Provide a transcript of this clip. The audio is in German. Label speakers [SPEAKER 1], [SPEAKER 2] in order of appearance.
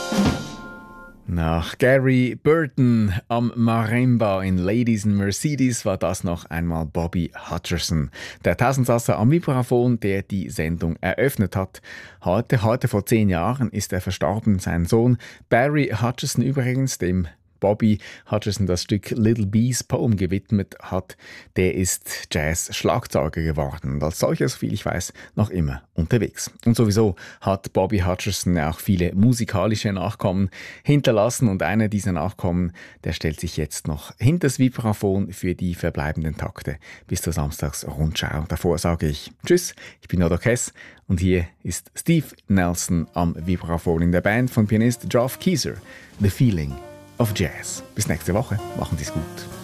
[SPEAKER 1] Nach Gary Burton am Marimba in Ladies and Mercedes war das noch einmal Bobby Hutcherson, der Tausendsasser am Vibraphon, der die Sendung eröffnet hat. Heute vor 10 Jahren ist er verstorben. Sein Sohn Barry Hutcherson übrigens, dem Bobby Hutcherson das Stück Little Bee's Poem gewidmet hat, der ist Jazz-Schlagzeuger geworden und als solcher, soviel ich weiß, noch immer unterwegs. Und sowieso hat Bobby Hutcherson auch viele musikalische Nachkommen hinterlassen und einer dieser Nachkommen, der stellt sich jetzt noch hinter das Vibraphon für die verbleibenden Takte bis zur Samstagsrundschau. Davor sage ich Tschüss, ich bin Odo Kess und hier ist Steve Nelson am Vibraphon in der Band von Pianist Geoff Keezer, The Feeling of Jazz. Bis nächste Woche. Machen Sie es gut.